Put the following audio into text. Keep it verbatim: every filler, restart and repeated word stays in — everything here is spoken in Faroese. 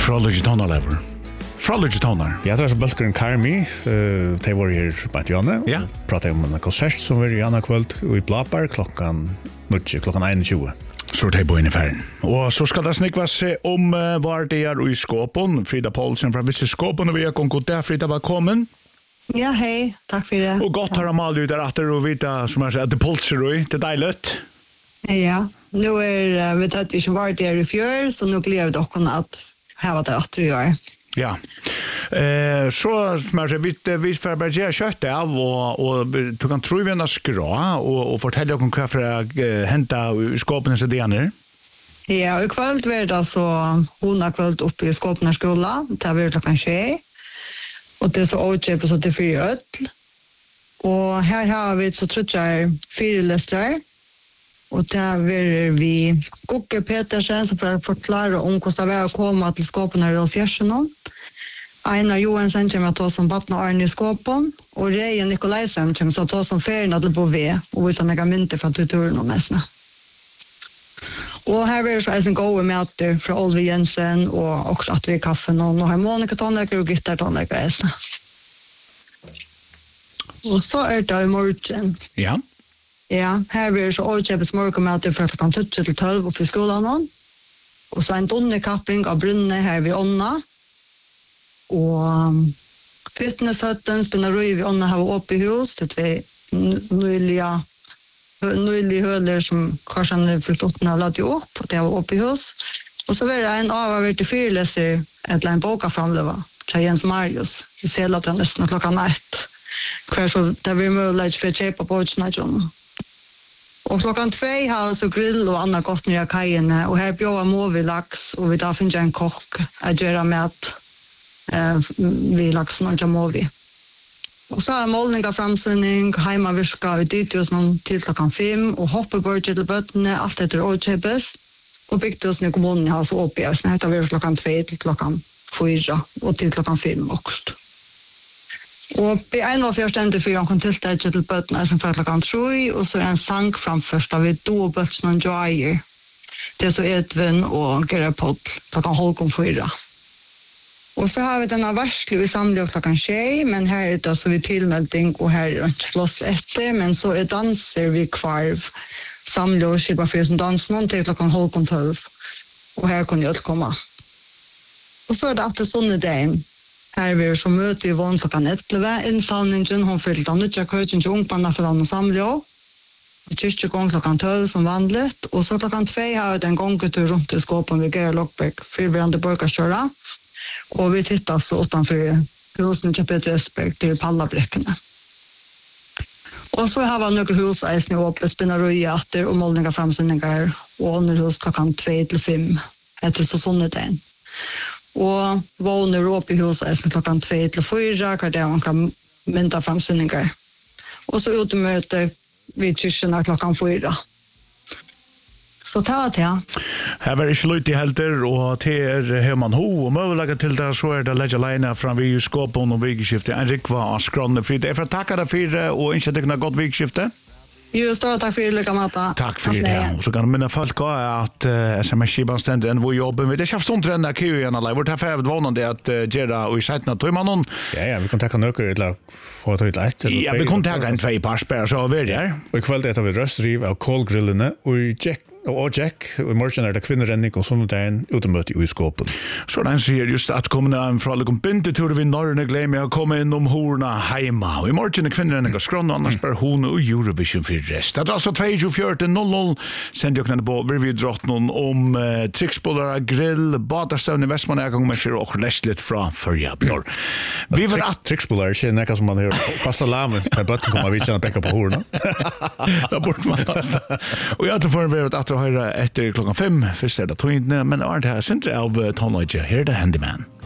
Frolage tonalever. Frolage tonar. Ja, det var så Bulkeren Karmi, uh, de var her på Janne, ja. Pratet om en konsert som var i Janne kvöld, og i Blabar klokkan nødje, klokkan einogtjúgu. Så er det på innefæren. Og så skal det snikvas om uh, var det er i Skåpen. Frida Paulsen fra Visse Skåpen, og vi er kon god der. Frida, velkommen. Ja, hei. Takk for det. Og godt har Amalie ut der atter og vita, som er at det polser ui. Det er deilig. Ja, nu er vi tatt ikke var der i fjør, så nu gleder vi dere at her var det atter i år. Ja. Eh, så smerse, vi, vi får bare gjøre kjøttet av, og, og du kan tro vi en skra, og, og fortelle dere hva for å uh, hente i Skåpenes ideaner. Ja, og i kveld var det altså hun har kveld oppe i Skåpenes skola, det var klokken tjej, og det er så åkjøpet så til fire øtl. Og her har vi så tror jeg fire lestere, og der var vi Gugge Petersen som for å forklare om hvordan det var å komme til Skåpenes i fjersen. Einar Johansen kommer til oss som Batna Arne i Skåpen, og Reie Nikolaisen kommer til oss som ferien til Bové, og viser noen mynter fra turen og nesten. Og her var det så en gode møter fra Olve Jensen, og også at vi i kaffen, og nå har Monika tonleker og Gitter tonleker. Og så er det i morgen. Ja. Ja, her var det så åkjøpes morgenmøter fra klokken tolv til tolv oppe i skolen. Og så en donnekapping av brunne her ved Ånda. Og fitnesshøtten, spinneri ved Ånda her oppe i hus, det er nøylige, nøylige høler som kanskje han for flottene har latt opp, og det var oppe i hus. Og så var det en av å være til fyrleser et eller annet boka framløva, til Jens Marius. Vi ser at han nesten klokken ett. Hver så det var mulig for å kjøpe på utsnakene. Og klokkan tvei har vi så grill og andre godt nye kajene, og her bjør vi laks, og vi da finner en kokk å gjøre mat eh, vi laksen og gjør vi. Og så er målning av framsynning, heimavirka i Dytius til klokkan fem, og hoppe bort til bøttene, alt etter åkjøpes, og bygde oss i kommunen har så oppe i oss, etter vi klokkan tvei til klokkan fyra, og til klokkan fem også. Og vi er en av fjørstende for å kunne tilstede til bøttene som fra klokken tre, og så er en sang framførst av vi do bøttene og joyer. Det er så Edvin og Gerard Podd klokken halvkom fyra. Og så har vi denne varsel i samlet klokken tjej, men her er det så vi tilmelding, og her er det ikke plass etter, men så er danser vi kvarv, samlet og skilpa fyrir som danser til klokken halvkom tolv, og her kunne jeg komme. Og så er det alltid sånne dagen. Her vi er så møte i vån klokken elleve, innfallningen, hun fylte av nyttja køkken til ungbanna for denne samlet, og kyrkjegång klokken tolv som vanligt, og så klokken tvei har vi den gångtur rundt i Skåpen ved Gerard Lockbeck, fyrvirrande borgarkjøra, og vi tittar så utanfor husen til Peter Esberg til Pallabrekkene. Og så har vi noen hus eisne oppe, spinnarøy atter og målninga framsynningar, og underhus klokken tvei til fem, etter så sånne dagen. Og våner opp i huset klokken tvei til fyra, hver dag man kan mynda framsynningar. Og så utemøter vi kyrkjene klokken fyra. Så ta det, ja. Her var ikke løyt i helter, og til er Heman Ho, og møvelegget til det, så er det legge leina fram vi i Skåpen og vikskiftet. En rikva av skrånne fri. Det er for å takke deg for det, og ikke deg godt vikskiftet. Jo, stor takk for det, Lika Mata. Takk for det. Og så kan du minne folk at uh, sms-skiban stender enn hvor jobben. Det er ikke stånd til denne kio igjen, eller hvor det er ferdig vånende at uh, gjøre og i seitene tog man noen. Ja, ja, vi kan takke nøkker eller få tog til ett. Ja, vi kan takke en tvei parsper, så er vi her. Og i kveld etter vi røstriv av kålgrillene, og i Jack og Jack, og i morgen er det kvinnerenning og sånne dagen utemøte i Skåpen. Så den sier just at kommende en fra Lekom Bindetur vi Norrøne glemmer å komme inn om horna heima. Og i morgen er kvinnerenning og skrån, og annars bare hone og Eurovision for rest. Det er altså tjuefire null null. Send jo knenne på, vil vi drått noen om uh, triksboller, grill, baderstøvn i Vestmann, jeg kan med seg og lest litt fra førja bjør. Vi vil at... Triksboller er ikke nekka som man hører fasta lamen, når bøtten kommer vi kjenne bekka på horna. Da bort man fast. Og jeg tror for vi at å høre etter klokkan fem, først er det togene, men er det her sindre av tonløyde, her er det Handyman.